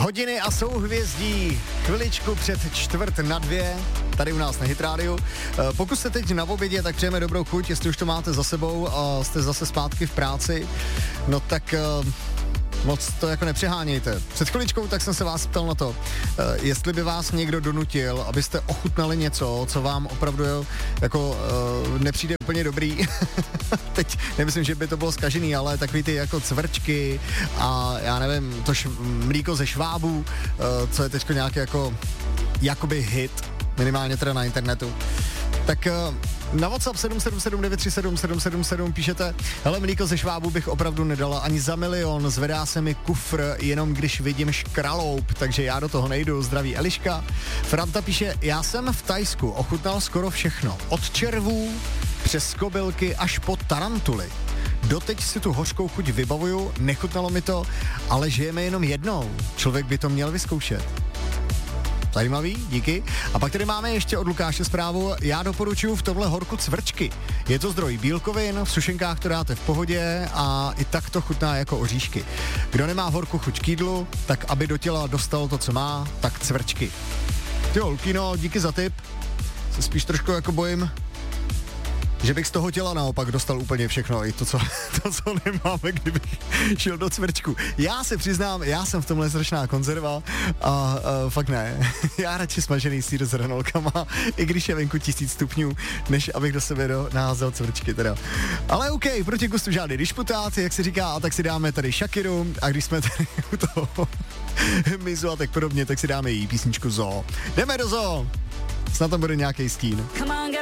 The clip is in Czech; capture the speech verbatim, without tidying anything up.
Hodiny a souhvězdí, chviličku před čtvrt na dvě, tady u nás na Hit Radio. Pokud jste teď na obědě, tak přejeme dobrou chuť, jestli už to máte za sebou a jste zase zpátky v práci, no tak moc to jako nepřehánějte. Před chviličkou tak jsem se vás ptal na to, jestli by vás někdo donutil, abyste ochutnali něco, co vám opravdu jako uh, nepřijde úplně dobrý. Teď nemyslím, že by to bylo zkažený, ale takový ty jako cvrčky a já nevím, to š- mlíko ze švábů, uh, co je teď nějaký jako jakoby hit, minimálně teda na internetu. Tak uh, na WhatsApp sedm sedm sedm devět tři sedm sedm sedm sedm píšete, hele, mlíko ze švábů bych opravdu nedala ani za milion, zvedá se mi kufr, jenom když vidím škraloup, takže já do toho nejdu, zdraví Eliška. Franta píše, já jsem v Thajsku ochutnal skoro všechno, od červů přes kobylky až po tarantuly. Doteď si tu hořkou chuť vybavuju, nechutnalo mi to, ale žijeme jenom jednou, člověk by to měl vyzkoušet. Zajímavý, díky. A pak tady máme ještě od Lukáše zprávu, já doporučuji v tomhle horku cvrčky. Je to zdroj bílkovin, v sušenkách to dáte v pohodě a i tak to chutná jako oříšky. Kdo nemá v horku chuť k jídlu, tak aby do těla dostal to, co má, tak cvrčky. Jo, Lukino, díky za tip. Se spíš trošku jako bojím, že bych z toho těla naopak dostal úplně všechno, i to, co, to, co nemáme, kdybych šel do cvrčku. Já se přiznám, já jsem v tomhle strašná konzerva a, a fakt ne. Já radši smažený sýr s hranolkama, i když je venku tisíc stupňů, než abych do sebe do, naházel cvrčky teda. Ale OK, proti gustu žádný disputát, jak se říká, a tak si dáme tady Shakiru a když jsme tady u toho Mizu a tak podobně, tak si dáme její písničku Zoo. Jdeme do Zoo! Snad tam bude nějaký stín.